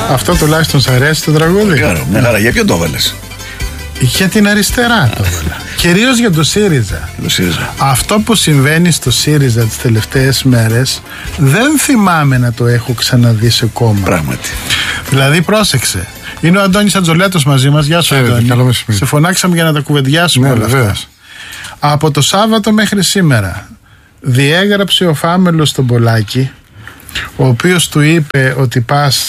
Αυτό τουλάχιστον σ' αρέσει το τραγούδι? Μια χαρά. Για ποιον το έβαλες? Για την αριστερά το έβαλα. Κυρίως για το ΣΥΡΙΖΑ. Αυτό που συμβαίνει στο ΣΥΡΙΖΑ τις τελευταίες μέρες δεν θυμάμαι να το έχω ξαναδεί σε κόμμα. Πράγματι. Δηλαδή πρόσεξε. Είναι ο Αντώνης Ατζολέτος μαζί μας. Γεια σου, Αντώνη. Σε φωνάξαμε για να τα κουβεντιάσουμε όλα αυτά. Από το Σάββατο μέχρι σήμερα διέγραψε ο Φάμελος στον Πολάκη, ο οποίος του είπε ότι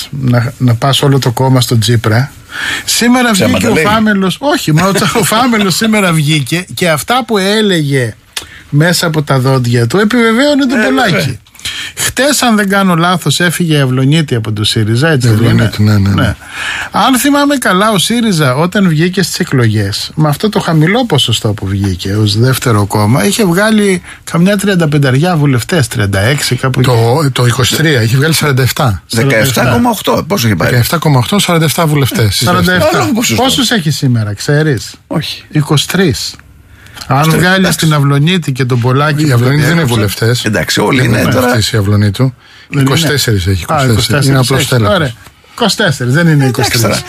να πας όλο το κόμμα στον Τσίπρα. Σήμερα βγήκε ο Φάμελος. Όχι, μα ο Φάμελος σήμερα βγήκε και αυτά που έλεγε μέσα από τα δόντια του επιβεβαίωνε τον Πολάκη. Χτες, αν δεν κάνω λάθος, έφυγε η Αυλωνίτη από το ΣΥΡΙΖΑ, έτσι δεν είναι? Ναι. Αν θυμάμαι καλά, ο ΣΥΡΙΖΑ όταν βγήκε στις εκλογές, με αυτό το χαμηλό ποσοστό που βγήκε ως δεύτερο κόμμα, είχε βγάλει καμιά 35 βουλευτές, 36 κάπου. Το 23 είχε βγάλει 47. 17,8. Πόσο είχε πάρει? 17,8, 47 βουλευτές. 47. Πόσους έχει σήμερα, ξέρεις? Όχι. 23. Αν βγάλει την Αυλωνίτη και τον Πολάκη. Οι Αυλωνίτη δεν είναι βουλευτές. Εντάξει, όλοι είναι τώρα. Η Αυλωνίτη του 24 έχει. 24. Είναι απλώς τέλος. 24, δεν είναι 23.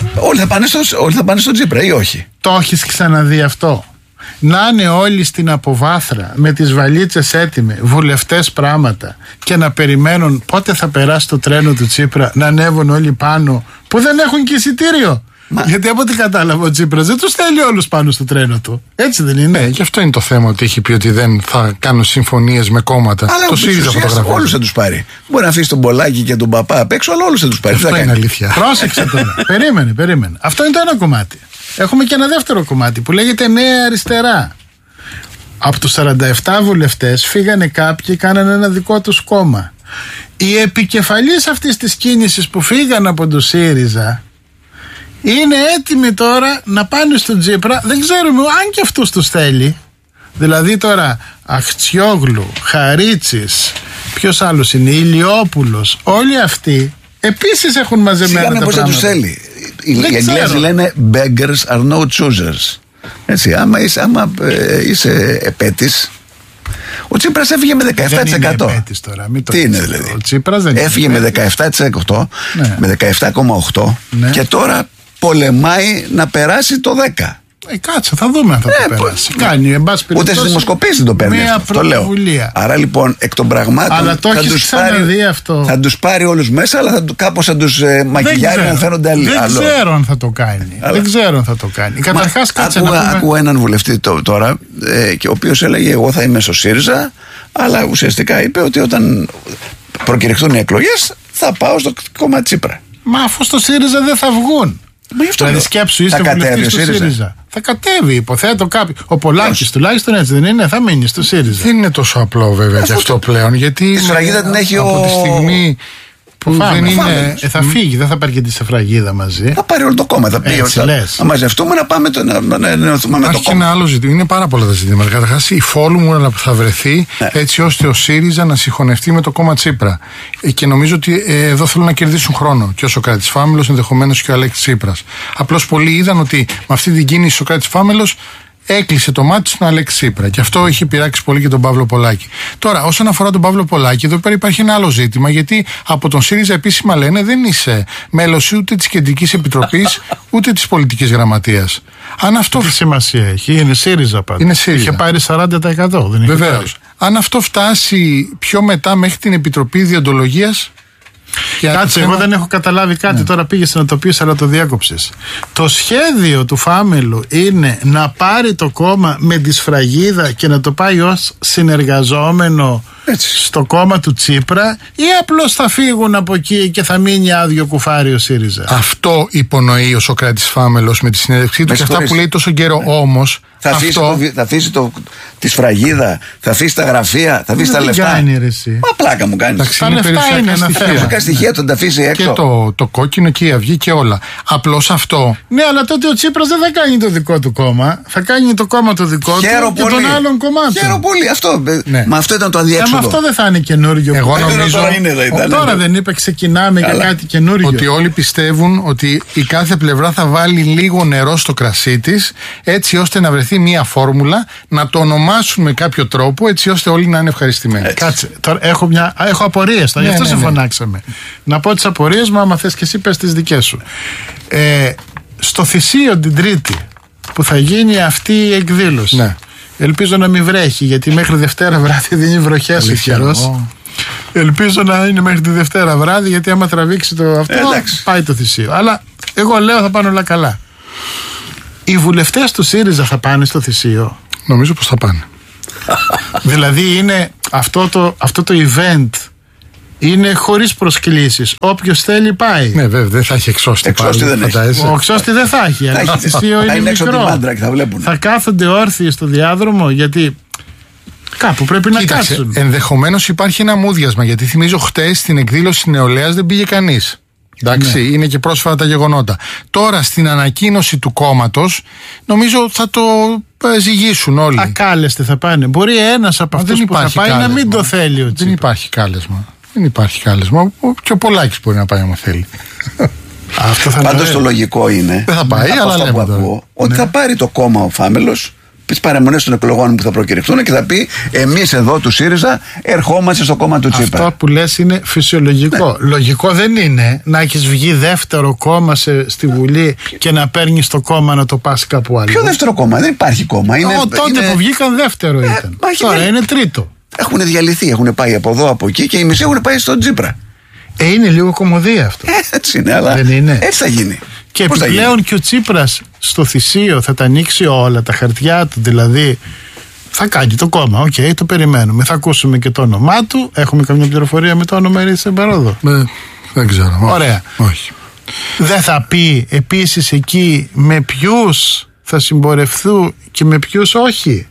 Όλοι θα πάνε στον Τσίπρα ή όχι? Το έχεις ξαναδεί αυτό? Να είναι όλοι στην αποβάθρα με τις βαλίτσες έτοιμες, βουλευτές πράγματα, και να περιμένουν πότε θα περάσει το τρένο του Τσίπρα, να ανέβουν όλοι πάνω που δεν έχουν και εισιτήριο. Γιατί από ό,τι κατάλαβα ο Τσίπρας δεν τους θέλει όλους πάνω στο τρένο του. Έτσι δεν είναι? Ναι, γι' αυτό είναι το θέμα, ότι έχει πει ότι δεν θα κάνουν συμφωνίες με κόμματα. Αλλά το ΣΥΡΙΖΑ φωτογραφία. Όλους θα τους πάρει. Μπορεί να αφήσει τον Πολάκη και τον Παπά απ' έξω, αλλά όλους θα τους πάρει. Αυτό είναι αλήθεια. Πρόσεξε τώρα. Περίμενε. Αυτό είναι το ένα κομμάτι. Έχουμε και ένα δεύτερο κομμάτι που λέγεται Νέα Αριστερά. Από τους 47 βουλευτές φύγανε κάποιοι, κάνανε ένα δικό τους κόμμα. Οι επικεφαλής αυτής της κίνησης που φύγαν από το ΣΥΡΙΖΑ είναι έτοιμοι τώρα να πάνε στον Τσίπρα. Δεν ξέρουμε αν και αυτούς τους θέλει. Δηλαδή τώρα Αχτσιόγλου, Χαρίτσης, ποιος άλλος είναι, Ηλιόπουλος, όλοι αυτοί επίσης έχουν μαζεμένα τα πράγματα. Πώς δεν τους θέλει? Οι Εγγλέζοι λένε beggars are no choosers. Έτσι, άμα είσαι επέτης. Ο Τσίπρας έφυγε με 17%. Δεν είναι επέτης τώρα, μην το τι είναι δηλαδή? Ο Τσίπρας δεν έφυγε με 17%, ναι. Με 17,8%, ναι. Και τώρα πολεμάει να περάσει το 10%. Κάτσε, θα δούμε αν θα το περάσει. Κάνει, εν πάση περιπτώσει. Ούτε στις δημοσκοπήσεις δεν το παίρνει. Αυτό λέω. Άρα λοιπόν εκ των πραγμάτων θα τους πάρει όλους μέσα, αλλά κάπως θα τους μακιγιάρει να φαίνονται άλλοι. Δεν ξέρω αν θα το κάνει. Καταρχάς, κάτσε να πούμε. Ακούω έναν βουλευτή τώρα, ο οποίος έλεγε εγώ θα είμαι στο ΣΥΡΙΖΑ, αλλά ουσιαστικά είπε ότι όταν προκηρυχθούν οι εκλογές θα πάω στο κόμμα Τσίπρα. Μα αφού στο ΣΥΡΙΖΑ δεν θα βγουν. Δηλαδή σκέψου, είστε βουλευτής του ΣΥΡΙΖΑ. Θα κατέβει, υποθέτω κάποιο. Ο Πολάκης τουλάχιστον έτσι δεν είναι, θα μείνει στο ΣΥΡΙΖΑ. Δεν είναι τόσο απλό βέβαια και αυτό πλέον. Γιατί η σφραγίδα την έχει από τη στιγμή που δεν είναι. Θα φύγει, δεν θα πάρει και τη σφραγίδα μαζί. Θα πάρει όλο το κόμμα. Θα πει να μαζευτούμε να πάμε να ενωθούμε με το κόμμα. Και ένα άλλο ζήτημα. Είναι πάρα πολλά τα ζητήματα. Καταρχάς η φόρμουλα που θα βρεθεί έτσι ώστε ο ΣΥΡΙΖΑ να συγχωνευτεί με το κόμμα Τσίπρα. Και νομίζω ότι εδώ θέλουν να κερδίσουν χρόνο. Και ο Σωκράτης Φάμελος, ενδεχομένως και ο Αλέξης Τσίπρας. Απλώς πολλοί είδαν ότι με αυτή την κίνηση ο Σωκράτης Φάμελος έκλεισε το μάτι στον Αλέξη Τσίπρα. Και αυτό έχει πειράξει πολύ και τον Παύλο Πολάκη. Τώρα, όσον αφορά τον Παύλο Πολάκη, εδώ πέρα υπάρχει ένα άλλο ζήτημα, γιατί από τον ΣΥΡΙΖΑ επίσημα λένε δεν είσαι μέλος ούτε της Κεντρικής Επιτροπής ούτε της Πολιτικής Γραμματείας. Αν αυτό. Τι σημασία έχει, είναι ΣΥΡΙΖΑ πάντα. Είναι ΣΥΡΙΖΑ. Είχε πάρει 40%. Βεβαίως. Αν αυτό φτάσει πιο μετά μέχρι την Επιτροπή Διοντολογίας. Κάτσε, εγώ δεν έχω καταλάβει κάτι. Τώρα πήγες να το πεις, αλλά το διάκοψες. Το σχέδιο του Φάμελου είναι να πάρει το κόμμα με τη σφραγίδα και να το πάει ως συνεργαζόμενο στο κόμμα του Τσίπρα, ή απλώς θα φύγουν από εκεί και θα μείνει άδειο κουφάρι ο ΣΥΡΙΖΑ? Αυτό υπονοεί ο Σωκράτης Φάμελος με τη συνέντευξή του και αυτά που λέει τόσο καιρό. Όμως θα αφήσει τη σφραγίδα, θα αφήσει τα γραφεία, θα αφήσει τα λεφτά. Κάνει, ρε, εσύ. Μα πλάκα μου κάνει. Τα λεφτά είναι ένα θέμα. Περιουσιακά στοιχεία τον τα αφήσει έξω. Και το κόκκινο και η αυγή και όλα. Απλώς αυτό. Ναι, αλλά τότε ο Τσίπρας δεν θα κάνει το δικό του κόμμα. Θα κάνει το κόμμα το δικό του και των άλλων κομμάτων. Χαίρομαι πολύ. Αυτό. Μα αυτό ήταν το αδιέξοδο. Αυτό δεν θα είναι καινούριο. Εγώ νομίζω. Τώρα δεν είπε ξεκινάμε για κάτι καινούριο. Ότι όλοι πιστεύουν ότι η κάθε πλευρά θα βάλει λίγο νερό στο κρασί της, έτσι ώστε να βρεθεί βρεθεί μια φόρμουλα να το ονομάσουν με κάποιο τρόπο έτσι ώστε όλοι να είναι ευχαριστημένοι. Κάτσε, τώρα έχω απορίες, γι' αυτό σε φωνάξαμε. Να πω τις απορίες μου, άμα θες και εσύ πες τις δικές σου. Στο Θησίο την Τρίτη που θα γίνει αυτή η εκδήλωση, ναι. Ελπίζω να μην βρέχει, γιατί μέχρι Δευτέρα βράδυ δίνει βροχές ο καιρός. Ελπίζω να είναι μέχρι τη Δευτέρα βράδυ, γιατί άμα τραβήξει το αυτό πάει το Θησίο. Αλλά εγώ λέω θα πάνε όλα καλά. Οι βουλευτές του ΣΥΡΙΖΑ θα πάνε στο Θησίο? Νομίζω πως θα πάνε. Δηλαδή είναι αυτό το event είναι χωρίς προσκλήσεις. Όποιος θέλει πάει. Ναι, βέβαια, δεν θα έχει εξώστη. Ο εξώστη δεν θα έχει. Αλλά το Θησίο είναι μικρό. Θα κάθονται όρθιοι στο διάδρομο, γιατί κάπου πρέπει να κάτσουν. Ενδεχομένως υπάρχει ένα μούδιασμα, γιατί θυμίζω χτες στην εκδήλωση νεολαίας δεν πήγε κανείς. Εντάξει, ναι. Είναι και πρόσφατα τα γεγονότα. Τώρα στην ανακοίνωση του κόμματος νομίζω θα το ζυγίσουν όλοι. Ακάλεστε θα πάνε. Μπορεί ένας από αυτούς που θα πάει να μην το θέλει ο Τσίπρας. Δεν υπάρχει κάλεσμα. Δεν υπάρχει κάλεσμα. Και ο Πολάκης μπορεί να πάει άμα θέλει. Πάντως το λογικό είναι, δεν θα πάει, αλλά λέμε ότι θα πάρει το κόμμα ο Φάμελος τις παραμονές των εκλογών που θα προκηρυχθούν και θα πει εμείς εδώ του ΣΥΡΙΖΑ ερχόμαστε στο κόμμα του Τσίπρα. Αυτό που λες είναι φυσιολογικό. Ναι. Λογικό δεν είναι να έχεις βγει δεύτερο κόμμα στη Βουλή και να παίρνεις το κόμμα να το πας κάπου άλλο. Ποιο δεύτερο κόμμα? Δεν υπάρχει κόμμα. Τότε που βγήκαν δεύτερο ήταν. Τώρα είναι τρίτο. Έχουν διαλυθεί, έχουν πάει από εδώ από εκεί και οι μισοί έχουν πάει στον Τσίπρα. Είναι λίγο κωμωδία αυτό. Έτσι είναι, αλλά δεν είναι. Έτσι θα γίνει. Και επιπλέον και ο Τσίπρας στο Θησίο θα τα ανοίξει όλα τα χαρτιά του, δηλαδή θα κάνει το κόμμα, το περιμένουμε. Θα ακούσουμε και το όνομά του. Έχουμε καμιά πληροφορία με το όνομα Ερήση Εμπαρόδο? Δεν ξέρω. Ωραία. Όχι. Δεν θα πει επίσης εκεί με ποιους θα συμπορευθούν και με ποιους όχι?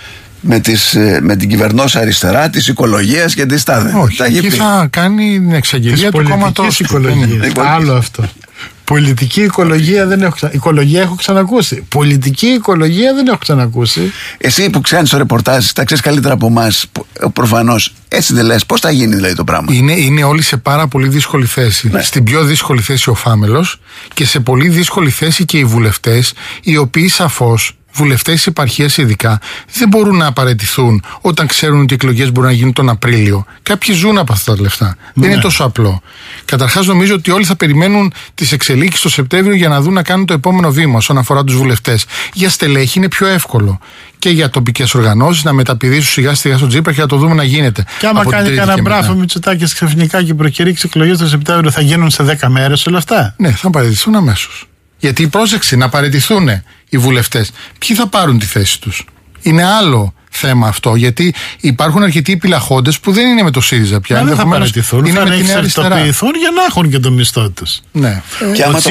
Με την κυβερνόσα αριστερά της οικολογίας και της τάδε. Όχι, εκεί θα κάνει την εξαγγελία του κόμματος. Άλλο αυτό. Πολιτική οικολογία δεν έχω ξανακούσει. Οικολογία έχω ξανακούσει. Πολιτική οικολογία δεν έχω ξανακούσει. Εσύ που ξέρεις το ρεπορτάζ, τα ξέρεις καλύτερα από εμάς. Προφανώς. Έτσι δεν λες? Πώς θα γίνει δηλαδή το πράγμα? Είναι όλοι σε πάρα πολύ δύσκολη θέση. Ναι. Στην πιο δύσκολη θέση ο Φάμελος και σε πολύ δύσκολη θέση και οι βουλευτές, οι οποίοι σαφώς, βουλευτές της επαρχίας ειδικά, δεν μπορούν να απαρατηθούν όταν ξέρουν ότι οι εκλογές μπορούν να γίνουν τον Απρίλιο. Κάποιοι ζουν από αυτά τα λεφτά. Ναι. Δεν είναι τόσο απλό. Καταρχάς, νομίζω ότι όλοι θα περιμένουν τις εξελίξεις το Σεπτέμβριο για να δουν να κάνουν το επόμενο βήμα όσον αφορά τους βουλευτές. Για στελέχη είναι πιο εύκολο. Και για τοπικές οργανώσεις να μεταπηδήσουν σιγά σιγά στον Τσίπρα και να το δούμε να γίνεται. Και άμα κάνει κανένα μπράφο Μητσοτάκης ξαφνικά και προκηρύξει εκλογές το Σεπτέμβριο, θα γίνουν σε 10 μέρες όλα αυτά? Ναι, θα παραιτηθούν αμέσως. Γιατί πρόσεξε, να παραιτηθούν οι βουλευτές. Ποιοι θα πάρουν τη θέση τους? Είναι άλλο θέμα αυτό, γιατί υπάρχουν αρκετοί επιλαχόντες που δεν είναι με το ΣΥΡΙΖΑ πια. Δεν θα παραιτηθούν, θα εξαρτοποιηθούν για να έχουν και το μισθό τους. Ναι. Και άμα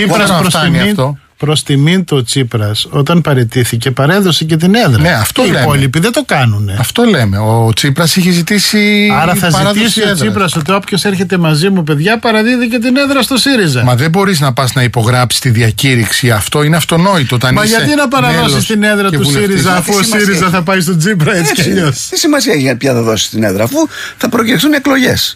προς τιμήν του ο Τσίπρας, όταν παραιτήθηκε, παρέδωσε και την έδρα. Ναι, αυτό οι υπόλοιποι δεν το κάνουνε. Αυτό λέμε. Ο Τσίπρας είχε ζητήσει. Άρα θα ζητήσει ο Τσίπρας ότι όποιος έρχεται μαζί μου, παιδιά, παραδίδει και την έδρα στο ΣΥΡΙΖΑ. Μα δεν μπορείς να πας να υπογράψεις τη διακήρυξη. Αυτό είναι αυτονόητο. Μα γιατί να παραδώσεις την έδρα του ΣΥΡΙΖΑ, αφού ο ΣΥΡΙΖΑ θα πάει στον Τσίπρα έτσι κι αλλιώς? Τι σημασία έχει πια θα δώσει την έδρα, αφού θα προκριθούν εκλογές.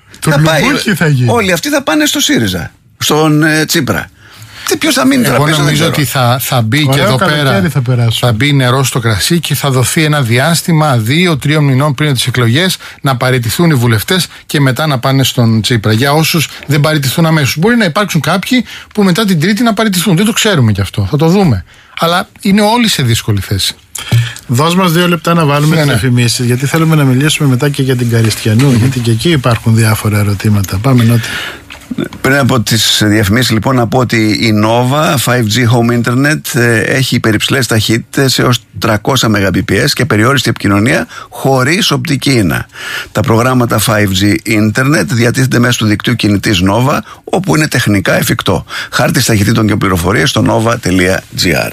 Όλοι αυτοί θα πάνε στο ΣΥΡΙΖΑ, στον Τσίπρα. Ποιος θα μείνει? Εγώ νομίζω ότι θα μπει και εδώ πέρα θα μπει νερό στο κρασί και θα δοθεί ένα διάστημα 2-3 μηνών πριν τις εκλογές να παραιτηθούν οι βουλευτές και μετά να πάνε στον Τσίπρα. Για όσους δεν παραιτηθούν αμέσως. Μπορεί να υπάρξουν κάποιοι που μετά την Τρίτη να παραιτηθούν. Δεν το ξέρουμε κι αυτό. Θα το δούμε. Αλλά είναι όλοι σε δύσκολη θέση. Δώσ' μας 2 λεπτά να βάλουμε τις εφημίσεις, γιατί θέλουμε να μιλήσουμε μετά και για την Καριστιανού, γιατί και εκεί υπάρχουν διάφορα ερωτήματα. Πάμε Νότι. Πριν από τις διαφημίσεις λοιπόν να πω ότι η Nova 5G Home Internet έχει υπερυψηλές ταχύτητες έως 300 Mbps και περιόριστη επικοινωνία χωρίς οπτική ίνα. Τα προγράμματα 5G Internet διατίθενται μέσω του δικτύου κινητής Nova, όπου είναι τεχνικά εφικτό. Χάρτης ταχυτήτων και πληροφορίες στο nova.gr.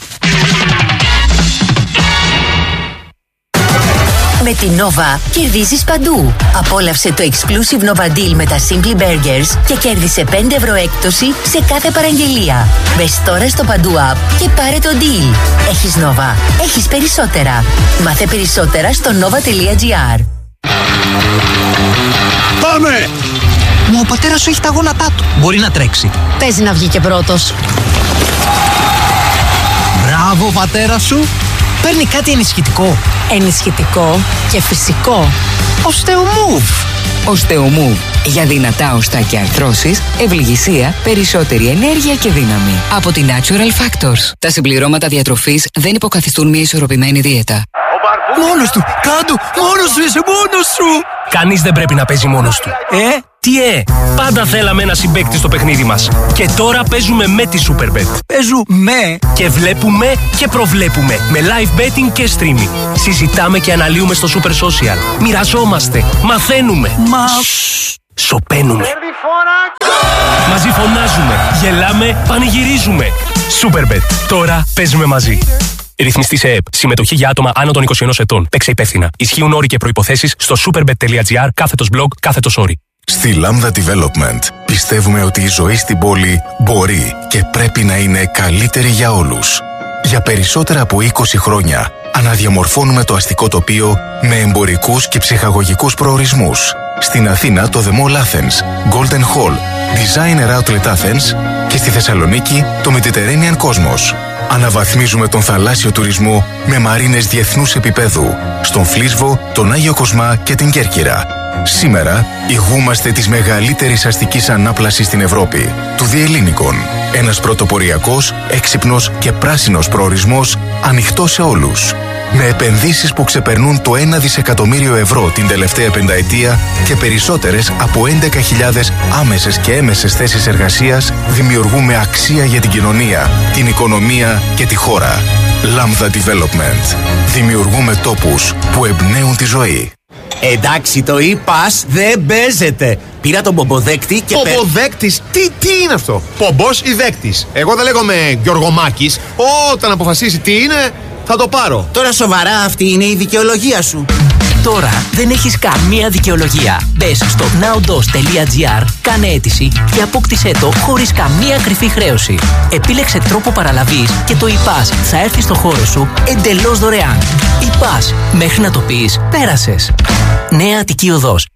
Με την Nova κερδίζεις παντού. Απόλαυσε το exclusive Nova Deal με τα Simply Burgers και κέρδισε 5 ευρώ έκπτωση σε κάθε παραγγελία. Μπες τώρα στο Παντού App και πάρε το deal. Έχεις Nova. Έχεις περισσότερα. Μάθε περισσότερα στο nova.gr. Πάμε! Μα ο πατέρας σου έχει τα γόνατά του. Μπορεί να τρέξει. Παίζει να βγει και πρώτος. Μπράβο πατέρα σου. παίρνει κάτι ενισχυτικό. Ενισχυτικό και φυσικό. Osteomove. Osteomove. Για δυνατά οστά και αρθρώσεις, ευληγησία, περισσότερη ενέργεια και δύναμη. Από τη Natural Factors. Τα συμπληρώματα διατροφής δεν υποκαθιστούν μια ισορροπημένη δίαιτα. Μόνος του! Κάντο! Μόνος σου είσαι, μόνος σου! Κανείς δεν πρέπει να παίζει μόνος του. Τι πάντα θέλαμε ένα συμπαίκτη στο παιχνίδι μας. Και τώρα παίζουμε με τη Superbet. Παίζουμε! Και βλέπουμε και προβλέπουμε. Με live betting και streaming. Συζητάμε και αναλύουμε στο Super Social. Μοιραζόμαστε. Μαθαίνουμε. Σωπαίνουμε. Μαζί φωνάζουμε. Γελάμε. Πανηγυρίζουμε. Superbet. Τώρα παίζουμε μαζί. Ρυθμιστή σε ΕΕΠ. Συμμετοχή για άτομα άνω των 21 ετών. Παίξε υπεύθυνα. Ισχύουν όροι και προϋποθέσεις στο superbet.gr/blog/όροι. Στη Lambda Development πιστεύουμε ότι η ζωή στην πόλη μπορεί και πρέπει να είναι καλύτερη για όλους. Για περισσότερα από 20 χρόνια αναδιαμορφώνουμε το αστικό τοπίο με εμπορικούς και ψυχαγωγικούς προορισμούς. Στην Αθήνα το The Mall Athens, Golden Hall, Designer Outlet Athens και στη Θεσσαλονίκη το Mediterranean Cosmos. Αναβαθμίζουμε τον θαλάσσιο τουρισμό με μαρίνες διεθνούς επίπεδου στον Φλίσβο, τον Άγιο Κοσμά και την Κέρκυρα. Σήμερα ηγούμαστε της μεγαλύτερης αστικής ανάπλασης στην Ευρώπη, του Διελλήνικων. Ένας πρωτοποριακός, έξυπνος και πράσινος προορισμός ανοιχτός σε όλους. Με επενδύσεις που ξεπερνούν το 1 δισεκατομμύριο ευρώ την τελευταία πενταετία και περισσότερες από 11.000 άμεσες και έμεσες θέσεις εργασίας, δημιουργούμε αξία για την κοινωνία, την οικονομία και τη χώρα. Lambda Development. Δημιουργούμε τόπους που εμπνέουν τη ζωή. Εντάξει, το e-pass δεν παίζεται. Πήρα τον πομποδέκτη και... Πομποδέκτης, τι είναι αυτό? Πομπός ή δέκτης? Εγώ δεν λέγομαι Γιωργομάκης. Όταν αποφασίσει τι είναι, θα το πάρω. Τώρα σοβαρά, αυτή είναι η δικαιολογία σου? Τώρα δεν έχεις καμία δικαιολογία. Μπες στο nowdos.gr, κάνε αίτηση και απόκτησέ το χωρίς καμία κρυφή χρέωση. Επίλεξε τρόπο παραλαβής και το e-pass θα έρθει στο χώρο σου εντελώς δωρεάν. e-pass, μέχρι να το πεις, πέρασες. Νέα Αττική Οδός.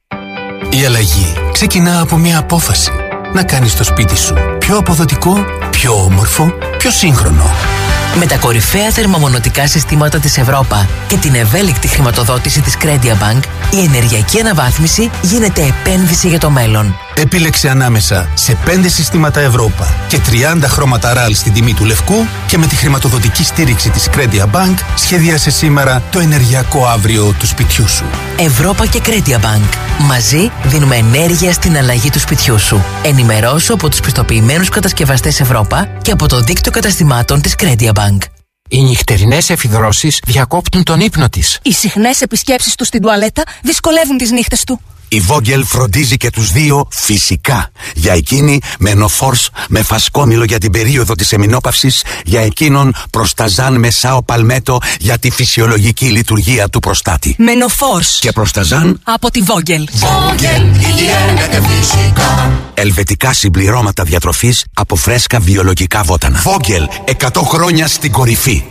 Η αλλαγή ξεκινά από μια απόφαση. Να κάνεις το σπίτι σου πιο αποδοτικό, πιο όμορφο, πιο σύγχρονο. Με τα κορυφαία θερμομονωτικά συστήματα της Ευρώπα και την ευέλικτη χρηματοδότηση της Crediabank, η ενεργειακή αναβάθμιση γίνεται επένδυση για το μέλλον. Επίλεξε ανάμεσα σε 5 συστήματα Ευρώπα και 30 χρώματα RAL στην τιμή του λευκού και με τη χρηματοδοτική στήριξη της Crediabank σχεδίασε σήμερα το ενεργειακό αύριο του σπιτιού σου. Ευρώπα και Crediabank. Μαζί δίνουμε ενέργεια στην αλλαγή του σπιτιού σου. Ενημερώσου από τους πιστοποιημένους κατασκευαστές Ευρώπα και από το δίκτυο καταστημάτων της Crediabank. Οι νυχτερινές εφιδρώσεις διακόπτουν τον ύπνο της. Οι συχνές επισκέψεις του στην τουαλέτα δυσκολεύουν τις νύχτες του. Η Vogel φροντίζει και τους δύο φυσικά. Για εκείνη Menopause με φασκόμηλο για την περίοδο της εμεινόπαυσης, για εκείνον Προσταζάν με Σάο Παλμέτο για τη φυσιολογική λειτουργία του προστάτη. Menopause και Προσταζάν από τη Vogel. Vogel, υγιεινά και φυσικά. Ελβετικά συμπληρώματα διατροφής από φρέσκα βιολογικά βότανα. Vogel, 100 χρόνια στην κορυφή.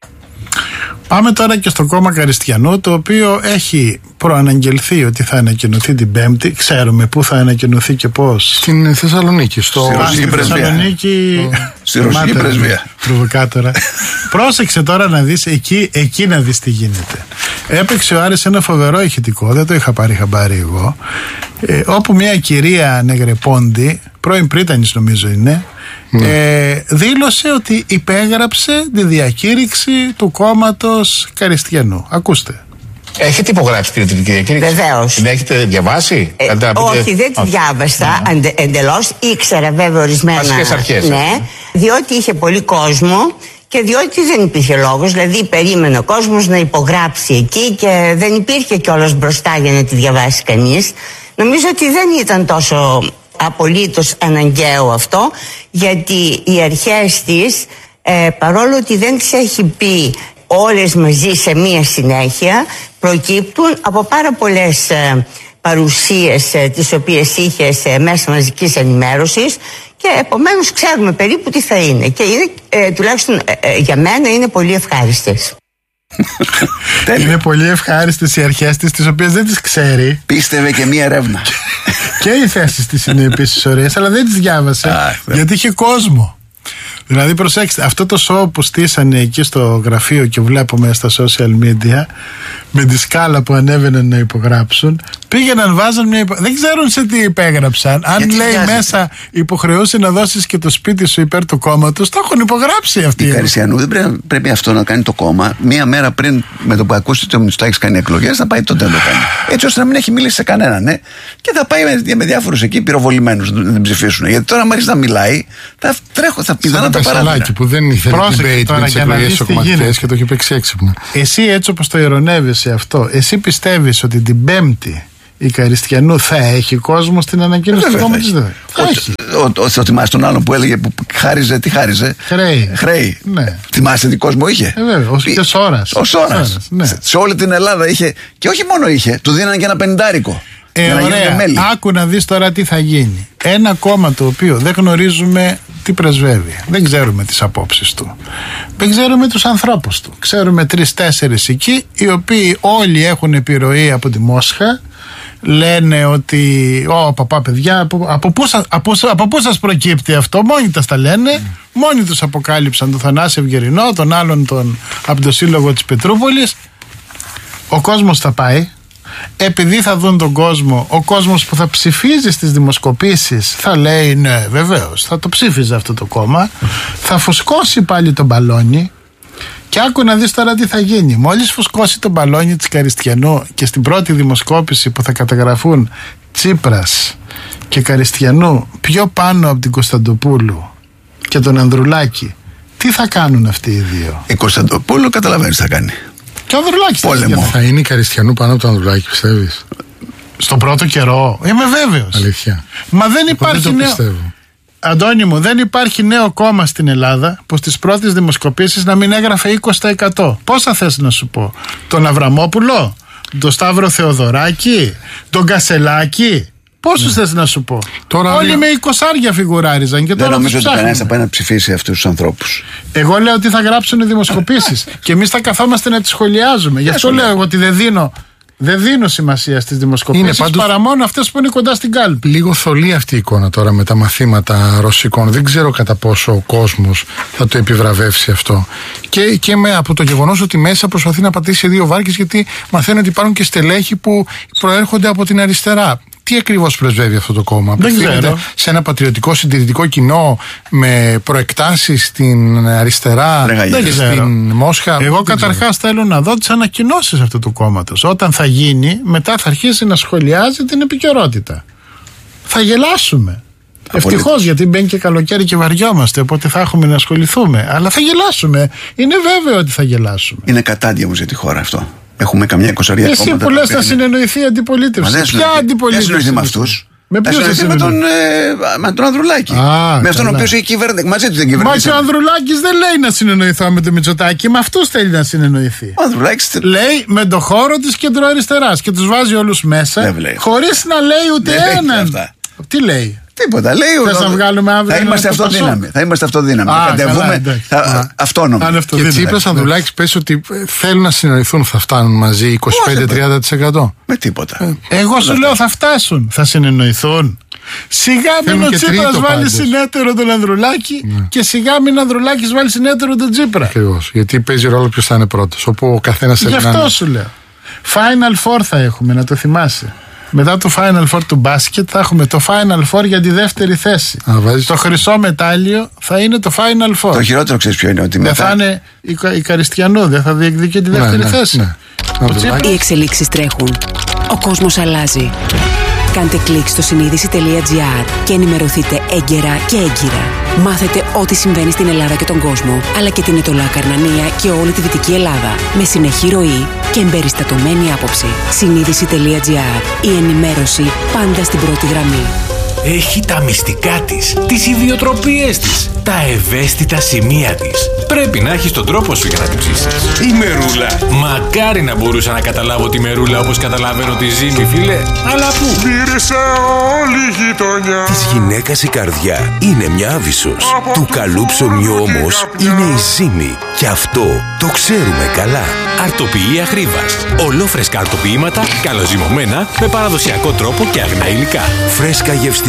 Πάμε τώρα και στο κόμμα Καριστιανού, το οποίο έχει προαναγγελθεί ότι θα ανακοινωθεί την Πέμπτη. Ξέρουμε πού θα ανακοινωθεί και πώς. Στην Θεσσαλονίκη. Στη Ρωσική Πρεσβεία. Στη Ρωσική Πρεσβεία. Προβοκάτορα. Πρόσεξε τώρα να δεις εκεί να δεις τι γίνεται. Έπαιξε ο Άρης ένα φοβερό ηχητικό, δεν το είχα πάρει χαμπάρι εγώ, όπου μια κυρία Νεγρεπόντι, πρώην πρίτανης νομίζω είναι, δήλωσε ότι υπέγραψε τη διακήρυξη του κόμματος Καριστιανού. Ακούστε. Έχετε υπογράψει τη διακήρυξη? Βεβαίως. Την έχετε διαβάσει? Όχι, δεν τη διάβασα εντελώς. Ήξερα βέβαια ορισμένα. Βασικές αρχές. Ναι, διότι είχε πολύ κόσμο και διότι δεν υπήρχε λόγος. Δηλαδή περίμενε ο κόσμος να υπογράψει εκεί και δεν υπήρχε κιόλας μπροστά για να τη διαβάσει κανείς. Νομίζω ότι δεν ήταν τόσο απολύτως αναγκαίο αυτό, γιατί οι αρχές της, παρόλο ότι δεν τις έχει πει όλες μαζί σε μία συνέχεια, προκύπτουν από πάρα πολλές παρουσίες τις οποίες είχε σε μέσα μαζικής ενημέρωσης και επομένως ξέρουμε περίπου τι θα είναι και είναι, τουλάχιστον για μένα είναι πολύ ευχάριστες. Είναι πολύ ευχάριστες οι αρχές της, τις οποίες δεν τις ξέρει. Πίστευε και μία ερεύνα. Και οι θέσεις της είναι επίσης ωραίες, αλλά δεν τις διάβασε γιατί είχε κόσμο. Δηλαδή προσέξτε, αυτό το show που στήσανε εκεί στο γραφείο και βλέπουμε στα social media, με τη σκάλα που ανέβαιναν να υπογράψουν, πήγαιναν, βάζαν δεν ξέρουν σε τι υπέγραψαν. Αν γιατί λέει μέσα υποχρεούσε να δώσεις και το σπίτι σου υπέρ του κόμματος, το έχουν υπογράψει αυτοί. Η Καριστιανού δεν πρέπει αυτό να κάνει το κόμμα μία μέρα πριν, με το που ακούσει ότι ο Μητσοτάκης κάνει εκλογές, θα πάει τότε να το κάνει. Έτσι ώστε να μην έχει μιλήσει σε κανέναν, ναι. Και θα πάει με διάφορους εκεί πυροβολημένους να την ψηφίσουν. Γιατί τώρα, αν αρχίσει να μιλάει, θα πηδάνε το παράδειγμα. Που δεν ήθελε debate με τις εκλογές κομματικές και το είχε παίξει έξυπνα. Εσύ, έτσι όπως το ειρωνεύεσαι αυτό, εσύ πιστεύεις ότι την Πέμπτη η Καριστιανού θα έχει κόσμο στην ανακοίνωση του κόμματος? Θα θυμάσαι τον άλλον που έλεγε που χάριζε, τι χάριζε? Χρέη. Ναι. Θυμάσαι τι κόσμο είχε? Βέβαια, και ως ώρας. Ναι. Σε όλη την Ελλάδα είχε, και όχι μόνο είχε, του δίνανε και ένα 50. Ωραία. Άκου να δεις τώρα τι θα γίνει. Ένα κόμμα το οποίο δεν γνωρίζουμε τι πρεσβεύει, δεν ξέρουμε τις απόψεις του, δεν ξέρουμε τους ανθρώπους του. Ξέρουμε 3-4 εκεί, οι οποίοι όλοι έχουν επιρροή από τη Μόσχα. Λένε ότι παπά παιδιά, από πού σας προκύπτει αυτό? Μόνοι τα λένε. Μόνοι τους αποκάλυψαν τον Θανάση Ευγερινό, τον άλλον από το σύλλογο της Πετρούπολης. Ο κόσμος θα πάει. Επειδή θα δουν τον κόσμο, ο κόσμος που θα ψηφίζει στις δημοσκοπήσεις θα λέει ναι, βεβαίως, θα το ψήφιζε αυτό το κόμμα. Θα φουσκώσει πάλι τον μπαλόνι. Και άκου να δεις τώρα τι θα γίνει. Μόλις φουσκώσει τον μπαλόνι της Καριστιανού και στην πρώτη δημοσκόπηση που θα καταγραφούν Τσίπρας και Καριστιανού πιο πάνω από την Κωνσταντοπούλου και τον Ανδρουλάκη, τι θα κάνουν αυτοί οι δύο? Η Κωνσταντοπούλου καταλαβαίνεις θα κάνει. Και ο Ανδρουλάκης θα είναι η Καριστιανού πάνω από τον Ανδρουλάκη, πιστεύεις? Στον πρώτο καιρό είμαι βέβαιος. Αλήθεια? Μα δεν υπάρχει νέο. Αντώνη μου, δεν υπάρχει νέο κόμμα στην Ελλάδα που στις πρώτες δημοσκοπήσεις να μην έγραφε 20%. Πόσα θες να σου πω? Τον Αβραμόπουλο, τον Σταύρο Θεοδωράκη, τον Κασελάκη? Πόσους θες να σου πω? Τώρα όλοι με 20 φιγουράριζαν και δεν τώρα νομίζω ότι κανένας θα πάει να ψηφίσει αυτούς τους ανθρώπους. Εγώ λέω ότι θα γράψουν οι δημοσκοπήσεις και εμείς θα καθόμαστε να τις σχολιάζουμε. Γι' αυτό λέω εγώ ότι δεν δίνω σημασία στις δημοσκοπήσεις παρά μόνο αυτές που είναι κοντά στην κάλπη. Λίγο θολή αυτή η εικόνα τώρα με τα μαθήματα ρωσικών. Δεν ξέρω κατά πόσο ο κόσμος θα το επιβραβεύσει αυτό. Και από το γεγονός ότι μέσα προσπαθεί να πατήσει δύο βάρκες, γιατί μαθαίνω ότι υπάρχουν και στελέχη που προέρχονται από την αριστερά. Τι ακριβώς πρεσβεύει αυτό το κόμμα? Απευθύνεται σε ένα πατριωτικό συντηρητικό κοινό με προεκτάσεις στην αριστερά και στην Μόσχα? Εγώ καταρχάς θέλω να δω τις ανακοινώσεις αυτού του κόμματος. Όταν θα γίνει, μετά θα αρχίσει να σχολιάζει την επικαιρότητα. Θα γελάσουμε. Ευτυχώς, γιατί μπαίνει και καλοκαίρι και βαριόμαστε, οπότε θα έχουμε να ασχοληθούμε. Αλλά θα γελάσουμε. Είναι βέβαιο ότι θα γελάσουμε. Είναι κατάντια όμως για τη χώρα αυτό. Έχουμε καμιά 20 κόμματα. Εσύ που λες θα συνεννοηθεί η αντιπολίτευση. Ποια αντιπολίτευση? Δεν συνεννοηθεί με αυτούς. Με ποιον θα συνεννοηθεί? Με τον Ανδρουλάκη. Με αυτόν ο οποίος έχει κυβερνήσει. Μαζί του δεν κυβερνήσει. Μα και ο Ανδρουλάκης δεν λέει να συνεννοηθώ με τον Μητσοτάκη. Με αυτούς θέλει να συνεννοηθεί. Ο Ανδρουλάκης λέει με το χώρο της κεντροαριστεράς και τους βάζει όλους μέσα χωρίς να λέει ούτε έναν. Τι λέει? Τίποτα. Λέει θα είμαστε αυτοδύναμοι. Θα κατεβούμε αυτόνομα. Και Τσίπρας Ανδρουλάκης πες ότι θέλουν να συνεννοηθούν, θα φτάνουν μαζί 25-30%? Με τίποτα. Εγώ σου λέω θα φτάσουν. Θα συνεννοηθούν. Σιγά μην ο Τσίπρας βάλει συνέτερο τον Ανδρουλάκη και σιγά μην ο Ανδρουλάκης βάλει συνέτερο τον Τσίπρα. Ακριβώς. Γιατί παίζει ρόλο ποιος θα είναι πρώτος. Όπου ο καθένας γι' αυτό σου λέω. Final Four θα έχουμε, να το θυμάσαι. Μετά το Final Four του μπάσκετ θα έχουμε το Final Four για τη δεύτερη θέση. Το χρυσό μετάλλιο θα είναι το Final Four. Το χειρότερο ξέρεις ποιο είναι? Ότι δεν θα είναι η Καριστιανού, δεν θα διεκδικεί τη δεύτερη θέση. Οι εξελίξεις τρέχουν. Ο κόσμος αλλάζει. Κάντε κλικ στο συνείδηση.gr και ενημερωθείτε έγκαιρα και έγκυρα. Μάθετε ό,τι συμβαίνει στην Ελλάδα και τον κόσμο, αλλά και την Ετωλά Καρνανία και όλη τη Δυτική Ελλάδα, με συνεχή ροή και εμπεριστατωμένη άποψη. Συνείδηση.gr. Η ενημέρωση πάντα στην πρώτη γραμμή. Έχει τα μυστικά της, τις ιδιοτροπίες της, τα ευαίσθητα σημεία της. Πρέπει να έχεις τον τρόπο σου για να την ψήσεις. Η Μερούλα. Μακάρι να μπορούσα να καταλάβω τη Μερούλα όπως καταλαβαίνω τη Ζήμη, φίλε. Αλλά πού? Μύρισε όλη η γειτονιά. Της γυναίκας η καρδιά είναι μια άβυσσος. Του καλού ψωμιού όμως είναι η Ζήμη. Και αυτό το ξέρουμε καλά. Αρτοποιία Χρήβας. Ολόφρεσκα αρτοποιήματα, καλοζυμωμένα, με παραδοσιακό τρόπο και αγνά υλικά. Φρέσκα γευστικά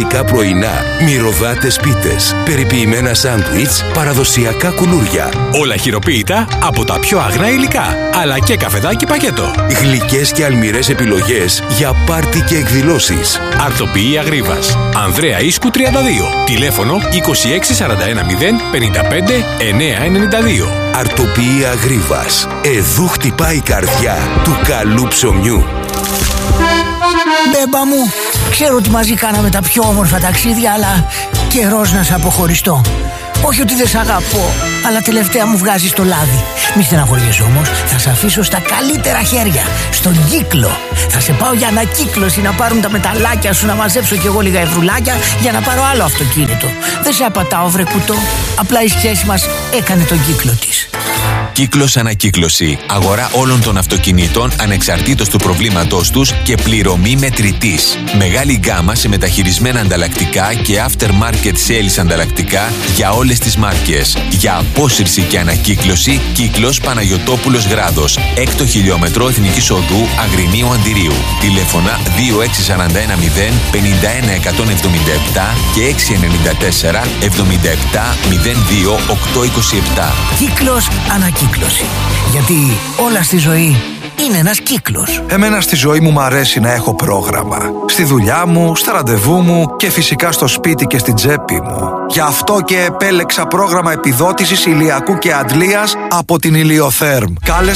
ελληνικά πρωινά, μυρωδάτες πίτες, περιποιημένα σάντουιτς, παραδοσιακά κουλούρια. Όλα χειροποίητα από τα πιο αγνά υλικά, αλλά και καφεδάκι πακέτο. Γλυκές και αλμυρές επιλογές για πάρτι και εκδηλώσεις. Αρτοποιία Γρίβας. Ανδρέα Ίσκου 32. Τηλέφωνο 26 41 0 55 992. Αρτοποιία Γρίβας. Εδού χτυπάει η καρδιά του καλού ψωμιού. Μπέμπα μου, ξέρω ότι μαζί κάναμε τα πιο όμορφα ταξίδια, αλλά καιρός να σε αποχωριστώ. Όχι ότι δεν σ' αγαπώ, αλλά τελευταία μου βγάζεις το λάδι. Μη στεναχωριέσαι όμως, θα σε αφήσω στα καλύτερα χέρια, στον κύκλο. Θα σε πάω για ανακύκλωση, να πάρουν τα μεταλλάκια σου, να μαζέψω κι εγώ λίγα ευρουλάκια για να πάρω άλλο αυτοκίνητο. Δεν σε απατάω, βρε κουτό. Απλά η σχέση μας έκανε τον κύκλο της. Κύκλος Ανακύκλωση. Αγορά όλων των αυτοκινήτων ανεξαρτήτως του προβλήματός τους και πληρωμή μετρητής. Μεγάλη γκάμα σε μεταχειρισμένα ανταλλακτικά και aftermarket sales ανταλλακτικά για όλες τις μάρκες. Για απόσυρση και ανακύκλωση, Κύκλος Παναγιωτόπουλος Γράδος. 6ο χιλιόμετρο Εθνικής Οδού Αγρινίου Αντιρίου. Τηλέφωνα 2641 0 51 177 και 694 77 02 827. Κύκλος Ανακύκλωση. Γιατί όλα στη ζωή είναι ένας κύκλος. Εμένα στη ζωή μου αρέσει να έχω πρόγραμμα. Στη δουλειά μου, στα ραντεβού μου και φυσικά στο σπίτι και στην τσέπη μου. Γι' αυτό και επέλεξα πρόγραμμα επιδότησης ηλιακού και αντλίας από την Ηλιοθέρμ. Κάλεσα